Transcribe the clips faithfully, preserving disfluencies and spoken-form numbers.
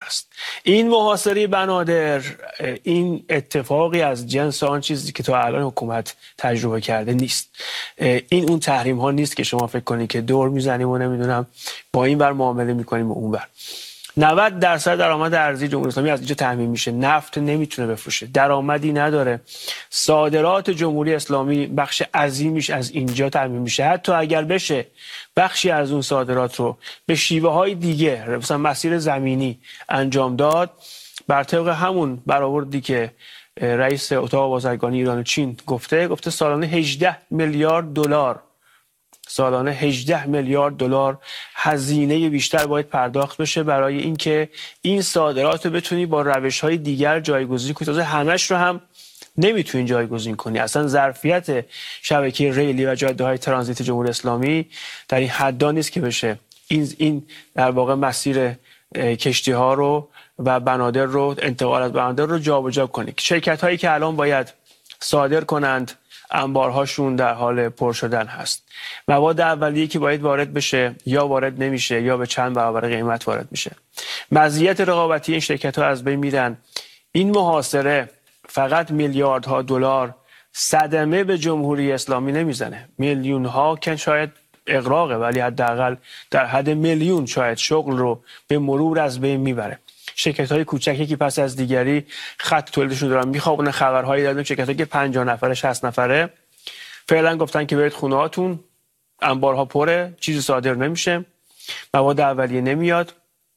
هست. این محاصره بنادر این اتفاقی از جنس آن چیزی که تا الان حکومت تجربه کرده نیست. این اون تحریم ها نیست که شما فکر کنید که دور میزنیم و نمیدونم با این بر معامله میکنیم و اون بر. نود درصد درآمد ارزی جمهوری اسلامی از اینجا تامین میشه. نفت نمیتونه بفروشه، درآمدی نداره. صادرات جمهوری اسلامی بخش عظیمیش از اینجا تامین میشه. حتی اگر بشه بخشی از اون صادرات رو به شیوه های دیگه مثلا مسیر زمینی انجام داد، بر طبق همون برآوردی که رئیس اتاق بازرگانی ایران و چین گفته گفته سالانه هجده میلیارد دلار سالانه هجده میلیارد دلار هزینه بیشتر باید پرداخت بشه برای اینکه این صادرات رو بتونی با روش‌های دیگر جایگزین کنی. تازه همش رو هم نمیتونی جایگزین کنی. اصلا ظرفیت شبکه ریلی و جاده‌های ترانزیت جمهوری اسلامی در این حدا نیست که بشه این این در واقع مسیر کشتی‌ها رو و بنادر رو، انتقال از بنادر رو جابجا کنی. شرکت‌هایی که الان باید صادر کنند انبارهاشون در حال پر شدن هست. مواد اولیه که باید وارد بشه یا وارد نمیشه یا به چند برابر قیمت وارد میشه. مزیت رقابتی این شرکت‌ها از بین میرن. این محاصره فقط میلیاردها دلار صدمه به جمهوری اسلامی نمیزنه. میلیون ها که شاید اغراقه، ولی حداقل در حد میلیون شاید شغل رو به مرور از بین میبره. شرکت‌های کوچکی که پس از دیگری خط تولیدشون دارن میخوابونن. خبرهایی دادن شرکت‌هایی که پنجاه نفره شصت نفره فعلا گفتن که برید خونه‌هاتون، انبارها پره، چیزی صادر نمیشه، مواد اولیه نمیاد.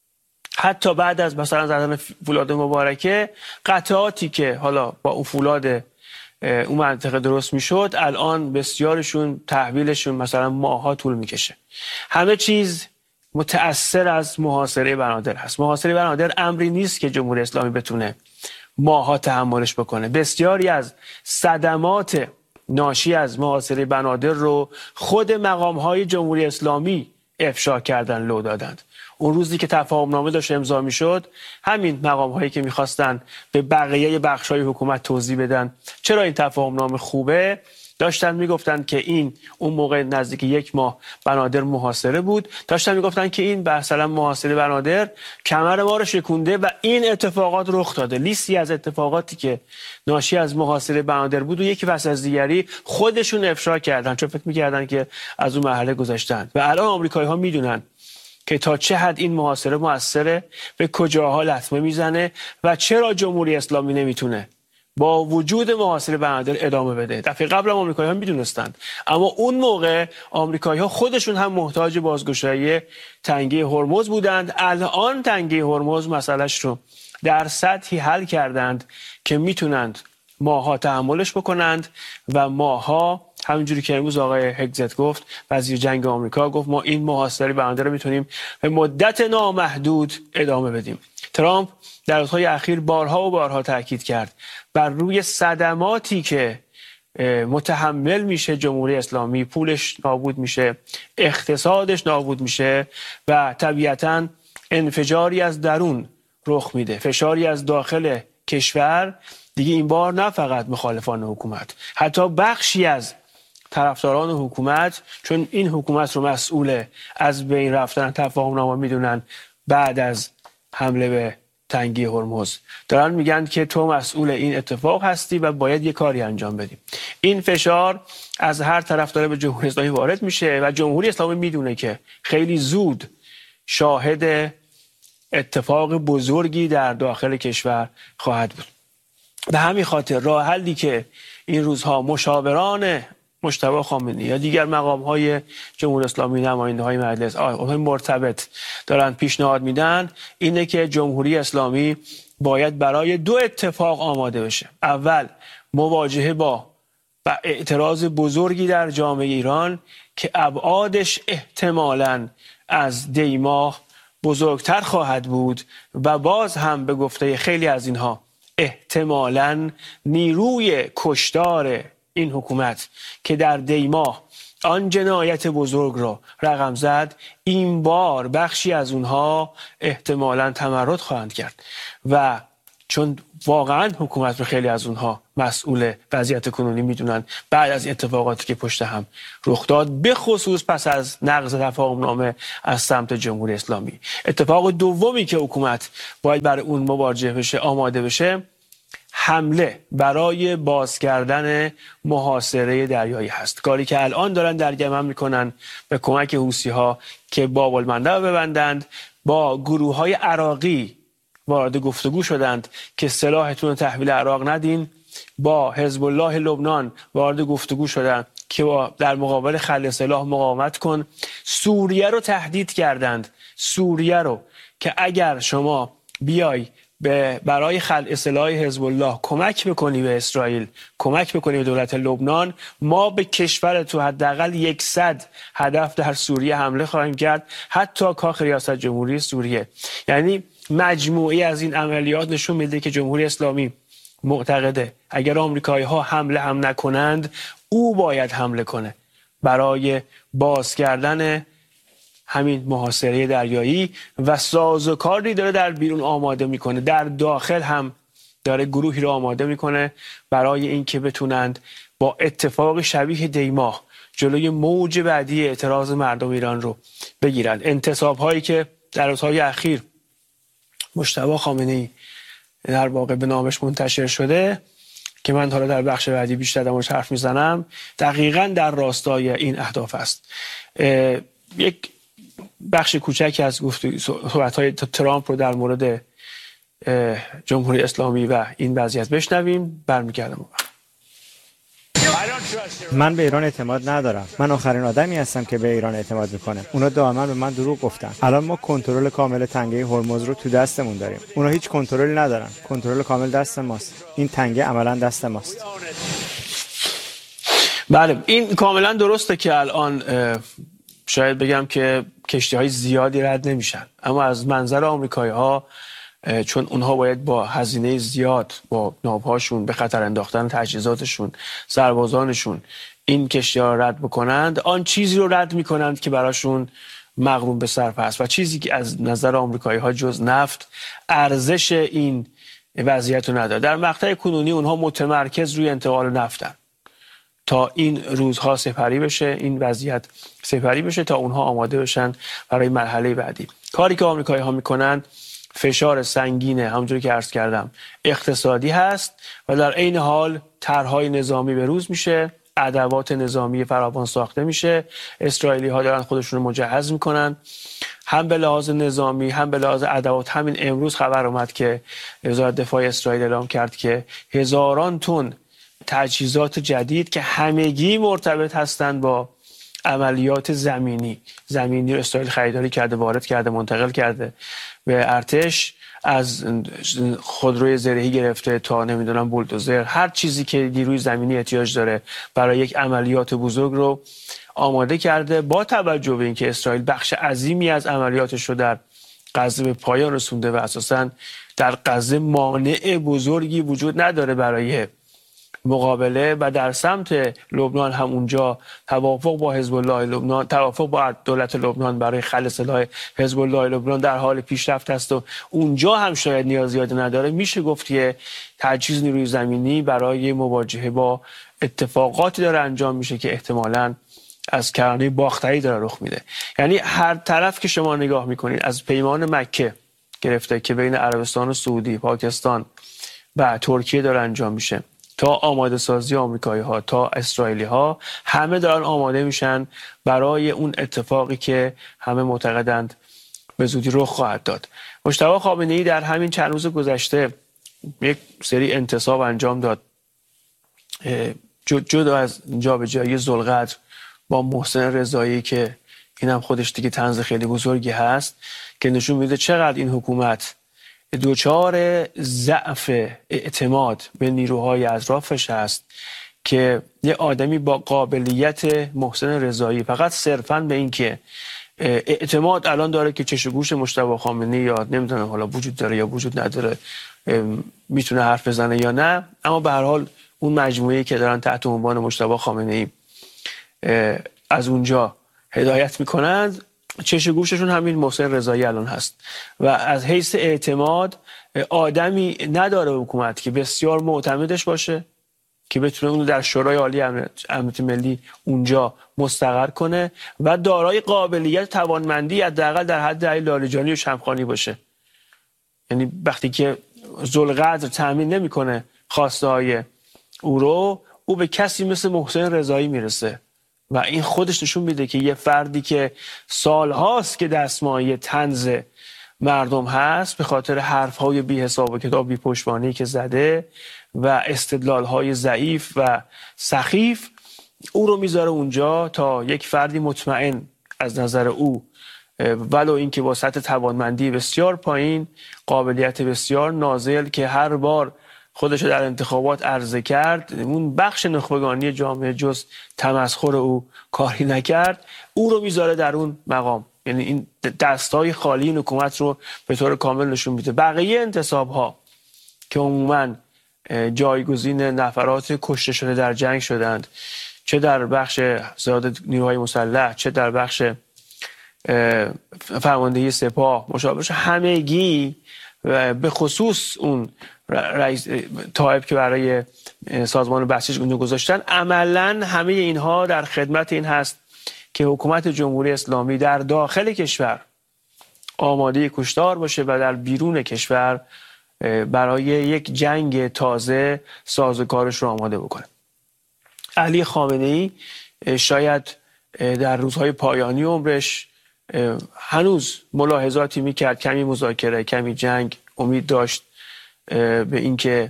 حتی بعد از مثلا زدن فولاد مبارکه، قطعاتی که حالا با اون فولاد اون منطقه درست میشد الان بسیارشون تحویلشون مثلا ماه‌ها طول میکشه. همه چیز متأثر از محاصره بنادر هست. محاصره بنادر امری نیست که جمهوری اسلامی بتونه ماه‌ها تحملش بکنه. بسیاری از صدمات ناشی از محاصره بنادر رو خود مقام‌های جمهوری اسلامی افشا کردن، لو دادند. اون روزی که تفاهمنامه داشت امضا میشد، همین مقام‌هایی که می‌خواستن به بقیه بخش‌های حکومت توضیح بدن چرا این تفاهمنامه خوبه، داشتن میگفتن که این اون موقع نزدیک یک ماه بنادر محاصره بود، داشتن میگفتن که این مثلا محاصره بنادر کمر ما رو شکونده و این اتفاقات رخ داده. لیستی از اتفاقاتی که ناشی از محاصره بنادر بود و یکی پس از دیگری خودشون افشا کردن، چون فکر میکردن که از اون مرحله گذشتن. و الان آمریکایی‌ها میدونن که تا چه حد این محاصره مؤثره، به کجاها لطمه میزنه و چرا جمهوری اسلامی نمیتونه با وجود محاصره بنادر ادامه بده. دفعه قبل هم آمریکایی‌ها میدونستند، اما اون موقع آمریکایی‌ها خودشون هم محتاج بازگشایی تنگه هرمز بودند. الان تنگه هرمز مسئلهش رو در سطحی حل کردند که میتونند ماها تحملش بکنند و ماها، همینجوری که امروز آقای هگزت گفت، وزیر جنگ آمریکا گفت، ما این محاصره بنادر رو میتونیم به مدت نامحدود ادامه بدیم. ترامپ در روزهای اخیر بارها و بارها تاکید کرد بر روی صدماتی که متحمل میشه جمهوری اسلامی، پولش نابود میشه، اقتصادش نابود میشه و طبیعتاً انفجاری از درون رخ میده، فشاری از داخل کشور. دیگه این بار نه فقط مخالفان حکومت، حتی بخشی از طرفداران حکومت، چون این حکومت رو مسئول از بین رفتن تفاهمنامه میدونن، بعد از حمله به تنگه هرمز دارن میگن که تو مسئول این اتفاق هستی و باید یه کاری انجام بدیم. این فشار از هر طرف داره به جمهوری اسلامی وارد میشه و جمهوری اسلامی میدونه که خیلی زود شاهد اتفاق بزرگی در داخل کشور خواهد بود. به همین خاطر راه حلی که این روزها مشاوران مجتبی خامنه‌ای یا دیگر مقام‌های جمهوری اسلامی، نماینده‌های مجلس، آقای مرتبط دارن پیشنهاد میدن اینه که جمهوری اسلامی باید برای دو اتفاق آماده بشه. اول، مواجهه با اعتراض بزرگی در جامعه ایران که ابعادش احتمالاً از دی ماه بزرگتر خواهد بود و باز هم به گفته خیلی از اینها احتمالاً نیروی کشتار این حکومت که در دی ماه آن جنایت بزرگ را رقم زد، این بار بخشی از اونها احتمالاً تمرد خواهند کرد و چون واقعا حکومت رو خیلی از اونها مسئول وضعیت کنونی میدونن بعد از اتفاقاتی که پشت هم رخ داد، به خصوص پس از نقض تفاهم نامه از سمت جمهوری اسلامی. اتفاق دومی که حکومت باید برای اون مواجه بشه، آماده بشه، حمله برای باز کردن محاصره دریایی هست. کاری که الان دارن در یمن میکنن به کمک حوثی‌ها که باب المندب ببندند، با گروه های عراقی وارد گفتگو شدند که سلاحتون رو تحویل عراق ندین، با حزب الله لبنان وارد گفتگو شدند که با در مقابل خلع سلاح مقاومت کن. سوریه رو تهدید کردند، سوریه رو که اگر شما بیای به برای خلع سلاح حزب الله کمک بکنی به اسرائیل، کمک بکنی به دولت لبنان، ما به کشور تو حداقل صد هدف در سوریه حمله خواهیم کرد، حتی کاخ ریاست جمهوری سوریه. یعنی مجموعی از این عملیات نشون میده که جمهوری اسلامی معتقده اگر آمریکایی ها حمله هم نکنند، او باید حمله کنه برای باز کردن همین محاصره دریایی، و سازوکاری داره در بیرون آماده میکنه، در داخل هم داره گروهی رو آماده میکنه برای اینکه بتونند با اتفاق شبیه دیماه جلوی موج بعدی اعتراض مردم ایران رو بگیرن. انتصاب هایی که در روزهای اخیر مجتبی خامنه‌ای در واقع به نامش منتشر شده که من حالا در بخش بعدی بیشتر درموردش حرف میزنم، دقیقاً در راستای این اهداف است. یک بخش کوچکی از صحبت‌های ترامپ رو در مورد جمهوری اسلامی و این وضعیت بشنویم، برمیگردم. من به ایران اعتماد ندارم. من آخرین آدمی هستم که به ایران اعتماد میکنه. اونا دائما به من دروغ گفتن. الان ما کنترل کامل تنگه هرمز رو تو دستمون داریم. اونا هیچ کنترلی ندارن. کنترل کامل دست ماست. این تنگه عملاً دست ماست. بله، این کاملا درسته که الان شاید بگم که کشتی‌های زیادی رد نمیشن، اما از منظر آمریکایی‌ها، چون اونها باید با هزینه زیاد با ناوهاشون به خطر انداختن تجهیزاتشون، سربازانشون این کشتی‌ها رد بکنند، آن چیزی رو رد میکنند که براشون مغروم به صرف است و چیزی که از نظر آمریکایی‌ها جز نفت ارزش این وضعیت رو نداره. در مقطع کنونی اونها متمرکز روی انتقال نفتن تا این روزها سپری بشه، این وضعیت سپری بشه تا اونها آماده بشن برای مرحله بعدی. کاری که آمریکایی‌ها میکنن فشار سنگینه، همونجوری که عرض کردم اقتصادی هست و در عین حال طرح‌های نظامی به روز میشه، ادوات نظامی فراوان ساخته میشه. اسرائیلی ها دارن خودشون رو مجهز میکنن، هم به لحاظ نظامی هم به لحاظ ادوات. همین امروز خبر اومد که وزارت دفاع اسرائیل اعلام کرد که هزاران تن تجهیزات جدید که همگی مرتبط هستند با عملیات زمینی زمینی رو اسرائیل خریداری کرده، وارد کرده، منتقل کرده به ارتش، از خودروی زرهی گرفته تا نمیدونم بولدوزر، هر چیزی که نیروی زمینی احتیاج داره برای یک عملیات بزرگ رو آماده کرده. با توجه به اینکه اسرائیل بخش عظیمی از عملیاتش رو در غزه به پایان رسونده و اساساً در غزه مانع بزرگی وجود نداره برای مقابله، و در سمت لبنان هم اونجا توافق با حزب الله لبنان، توافق با دولت لبنان برای خلع سلاح حزب الله لبنان در حال پیشرفت است و اونجا هم شاید نیاز زیادی نداره. میشه گفت که تجهیز نیروی زمینی برای مواجهه با اتفاقاتی داره انجام میشه که احتمالاً از کرانه باختری داره رخ میده. یعنی هر طرف که شما نگاه میکنید، از پیمان مکه گرفته که بین عربستان و سعودی، پاکستان و ترکیه داره انجام میشه، تا آماده سازی آمریکایی ها تا اسرائیلی ها، همه دارن آماده میشن برای اون اتفاقی که همه معتقدند به زودی رخ خواهد داد. مجتبی خامنه‌ای در همین چند روز گذشته یک سری انتصاب انجام داد، جدا از جابجایی ذوالقدر با محسن رضایی که اینم خودش دیگه طنز خیلی بزرگی هست که نشون میده چقدر این حکومت دوچار ضعف اعتماد به نیروهای اطرافش هست، که یه آدمی با قابلیت محسن رضایی فقط صرفاً به این که اعتماد الان داره که چش و گوش مجتبی خامنه‌ای یا نمیدونم حالا وجود داره یا وجود نداره، میتونه حرف بزنه یا نه، اما به هر حال اون مجموعه‌ای که دارن تحت عنوان مجتبی خامنه‌ای از اونجا هدایت میکنند، چش گوششون همین محسن رضایی الان هست و از حیث اعتماد آدمی نداره حکومت که بسیار معتمدش باشه که بتونه اونو در شورای عالی امنیت ملی اونجا مستقر کنه و دارای قابلیت توانمندی حداقل در حد علی لاریجانی و شمخانی باشه. یعنی وقتی که ذوالقدر تامین نمیکنه خواسته های او رو، او به کسی مثل محسن رضایی میرسه و این خودش نشون میده که یه فردی که سالهاست که دستمایه طنز مردم هست به خاطر حرفهای بی حساب و کتاب بی پشتوانه‌ای که زده و استدلالهای ضعیف و سخیف، او رو میذاره اونجا تا یک فردی مطمئن از نظر او ولو اینکه با سطح توانمندی بسیار پایین، قابلیت بسیار نازل که هر بار خودش در انتخابات عرضه کرد، اون بخش نخبگانی جامعه جز تمسخر او کاری نکرد، او رو میذاره در اون مقام. یعنی این دستای خالی این حکومت رو به طور کامل نشون میده. بقیه انتصاب ها که عموما جایگزین نفرات کشته شده در جنگ شدند، چه در بخش زیاد نیروهای مسلح، چه در بخش فرماندهی سپاه، مشابهش همگی به خصوص اون رئیس طائب که برای سازمان بسیج اونجا گذاشتن، عملا همه اینها در خدمت این هست که حکومت جمهوری اسلامی در داخل کشور آماده کشتار باشه و در بیرون کشور برای یک جنگ تازه سازوکارش رو آماده بکنه. علی خامنه‌ای شاید در روزهای پایانی عمرش هنوز ملاحظاتی میکرد، کمی مذاکره، کمی جنگ، امید داشت به اینکه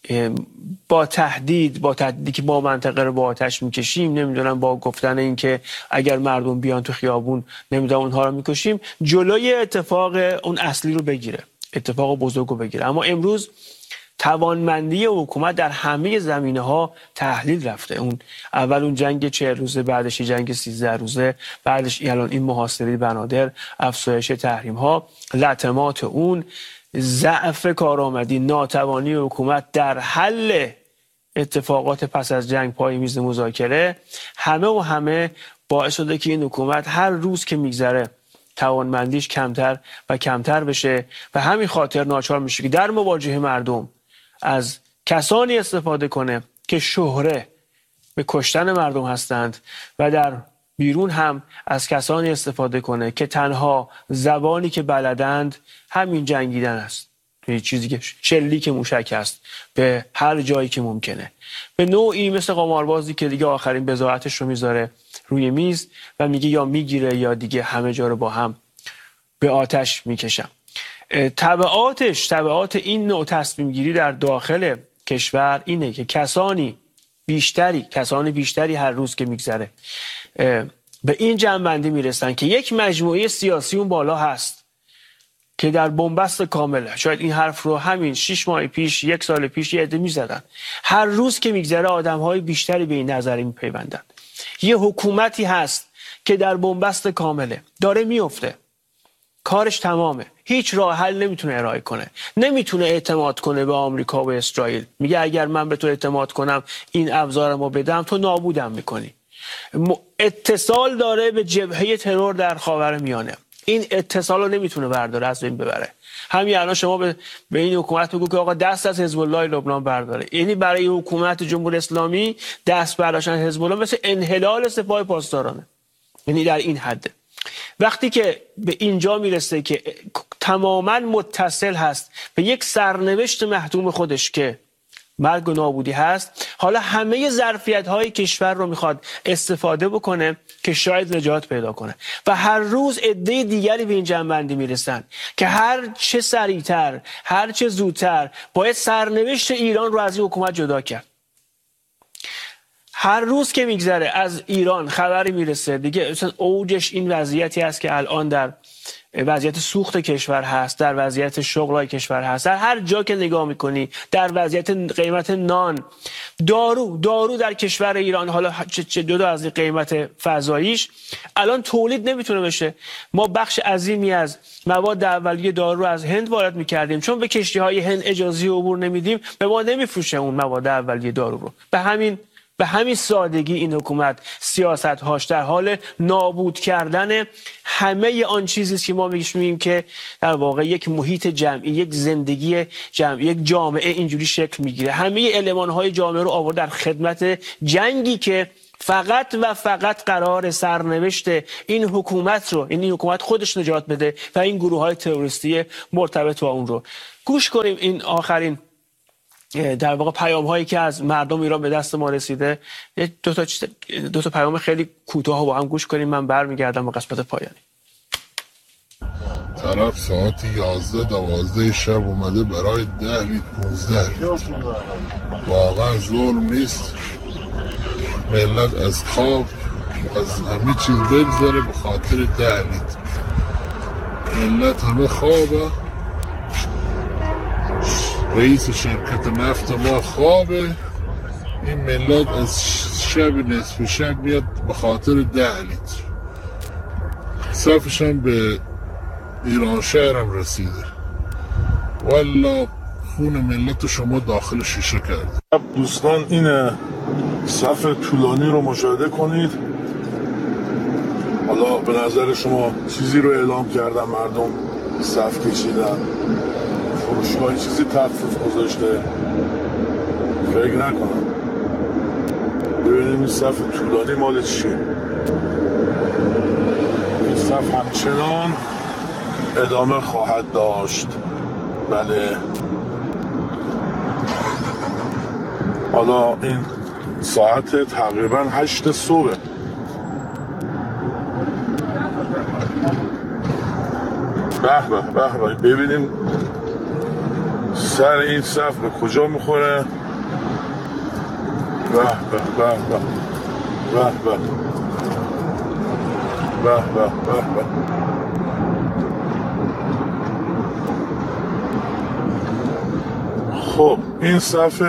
با تهدید با تهدیدی که با منطقه رو با آتش میکشیم، نمیدونم با گفتن اینکه اگر مردم بیان تو خیابون نمیدونم اونها رو میکشیم، جلوی اتفاق اون اصلی رو بگیره، اتفاق بزرگ رو بگیره. اما امروز توانمندی حکومت در همه زمینه ها تحلیل رفته. اون اول اون جنگ چهل روزه، بعدش جنگ سیزده روزه، بعدش الان این محاصره بنادر، افزایش تحریم ها، لطمات اون، ضعف کارآمدی، ناتوانی حکومت در حل اتفاقات پس از جنگ پای میز مذاکره، همه و همه باعث شده که این حکومت هر روز که میگذره توانمندیش کمتر و کمتر بشه و همین خاطر ناچار میشه که در مواجهه مردم از کسانی استفاده کنه که شهره به کشتن مردم هستند و در بیرون هم از کسانی استفاده کنه که تنها زبانی که بلدند همین جنگیدن است. یه چیزی که شلیک موشک است به هر جایی که ممکنه، به نوعی مثل قماربازی که دیگه آخرین بضاعتش رو میذاره روی میز و میگه یا میگیره یا دیگه همه جا رو با هم به آتش میکشم. تبعاتش، تبعات این نوع تصمیم گیری در داخل کشور اینه که کسانی بیشتری کسانی بیشتری هر روز که میگذره به این جنبندی میرسن که یک مجموعه سیاسی اون بالا هست که در بنبست کامله. شاید این حرف رو همین شش ماه پیش، یک سال پیش یه عده میزدن. هر روز که میگذره آدم‌های بیشتری به این نظری میپیوندن. یه حکومتی هست که در بنبست کامله، داره میفته، کارش تمامه، هیچ راه حل نمیتونه ارائه کنه، نمیتونه اعتماد کنه به آمریکا و اسرائیل. میگه اگر من به تو اعتماد کنم این ابزارمو بدم تو نابودم میکنی. اتصال داره به جبهه ترور در خاورمیانه، این اتصال رو نمیتونه برداره، از بین ببره. همین الان شما به, به این حکومت بگو که آقا دست از حزب الله لبنان برداره، یعنی برای حکومت جمهوری اسلامی دست برداشتن حزب الله مثل انحلال سپاه پاسدارانه. یعنی در این حده. وقتی که به اینجا میرسه که تماما متصل هست به یک سرنوشت محتوم خودش که مرگ و نابودی هست، حالا همه ظرفیت های کشور رو میخواد استفاده بکنه که شاید نجات پیدا کنه و هر روز عده دیگری به این جنبندی میرسن که هر چه سریعتر، هر چه زودتر باید سرنوشت ایران رو از این حکومت جدا کرد. هر روز که میگذره از ایران خبری میرسه دیگه، مثلا اوجش این وضعیتی است که الان در وضعیت سوخت کشور هست، در وضعیت شغلای کشور هست، در هر جا که نگاه میکنی، در وضعیت قیمت نان، دارو دارو در کشور ایران، حالا چه جدا از قیمت فضاییش، الان تولید نمیتونه بشه. ما بخش عظیمی از مواد اولیه دارو رو از هند وارد میکردیم، چون به کشتی های هند اجازه عبور نمیدیم، به ما نمیفروشه اون مواد اولیه دارو رو. به همین به همین سادگی این حکومت سیاست‌هاش در حال نابود کردن همه آن چیزی است که ما میگیم که در واقع یک محیط جمعی، یک زندگی جمعی، یک جامعه اینجوری شکل میگیره. همه المان‌های جامعه رو آورد در خدمت جنگی که فقط و فقط قرار سرنوشت این حکومت رو، این حکومت خودش نجات بده و این گروه‌های تروریستی مرتبط با اون رو. گوش کنیم این آخرین در واقع پیام هایی که از مردم ایران به دست ما رسیده. دو تا دو تا پیام خیلی کوتاه با هم گوش کنیم، من برمیگردم به قسمت پایانی. طرف ساعت یازده دوازده شب اومده برای ده لیتر پونزده واقعا ظلم نیست ملت از خواب از همه چیز بگذاره به خاطر ده لیتر. ملت همه خوابه، رئیس شرکت نفت ما خوابه، این ملت از شب نصف شب میاد به خاطر ده لیتر. صفش هم به ایران شهرم رسیده. والا خون ملت شما داخل شیشه کرده. دوستان این صف طولانی رو مشاهده کنید. حالا به نظر شما چیزی رو اعلام کردن مردم صف کشیدن، فروشگاه چیزی تخفیف گذاشته؟ فکر نکنم. ببینیم این صف طولانی مال چیه. این صف همچنان ادامه خواهد داشت. بله حالا این ساعت تقریبا هشت صبح. به به به به ببینیم سر این صف به کجا میخوره. به به به به به به به به به به خب این صف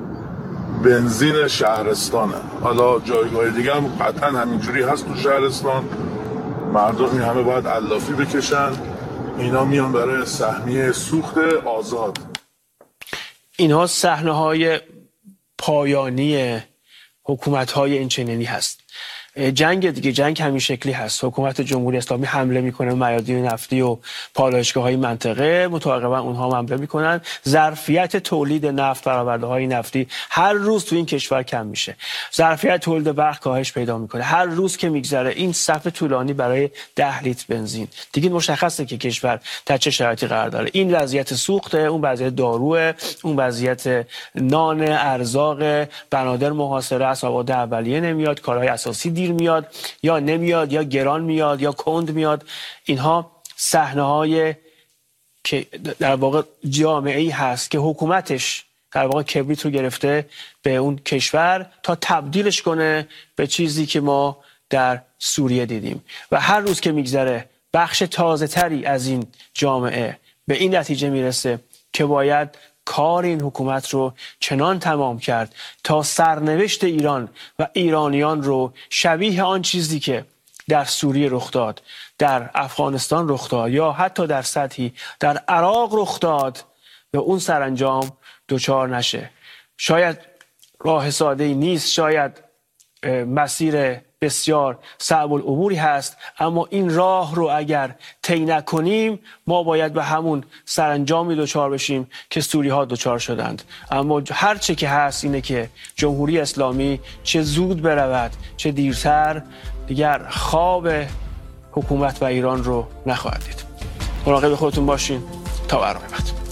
بنزین شهرستانه. حالا جایگاه دیگه هم قطعا همینجوری هست تو شهرستان. مردم این همه باید علافی بکشن، اینا میان برای سهمیه سوخت آزاد. اینها صحنه‌های پایانی حکومت‌های این چنینی هست. جنگ دیگه، جنگ همین شکلی هست. حکومت جمهوری اسلامی حمله میکنه میادین نفتی و پالایشگاه‌های منطقه، متعاقبا اونها هم حمله میکنن. ظرفیت تولید نفت برآورده‌های نفتی هر روز تو این کشور کم میشه. ظرفیت تولید برق کاهش پیدا میکنه. هر روز که میگذره این صف طولانی برای ده لیتر بنزین دیگه مشخصه که کشور در چه شرایطی قرار داره. این وضعیت سوخته، اون وضعیت داروه، اون وضعیت نان، ارزاق، بنادر محاصره است، آباد اولیه نمیاد، کارهای اساسی دیر میاد یا نمیاد یا گران میاد یا کند میاد. اینها صحنه‌های که در واقع جامعه‌ای هست که حکومتش در واقع کبریت رو گرفته به اون کشور تا تبدیلش کنه به چیزی که ما در سوریه دیدیم. و هر روز که میگذره بخش تازه تری از این جامعه به این نتیجه میرسه که باید کار این حکومت رو چنان تمام کرد تا سرنوشت ایران و ایرانیان رو شبیه آن چیزی که در سوریه رخ داد، در افغانستان رخ داد یا حتی در سطحی در عراق رخ داد، به اون سرانجام دچار نشه. شاید راه ساده‌ای نیست، شاید مسیر بسیار صعب العبوری هست، اما این راه رو اگر طی نکنیم ما باید به همون سرانجامی دچار بشیم که سوری ها دچار شدند. اما هر چه که هست اینه که جمهوری اسلامی چه زود برود چه دیرتر دیگر خواب حکومت و ایران رو نخواهد دید. مراقب خودتون باشین تا برنامه بعد.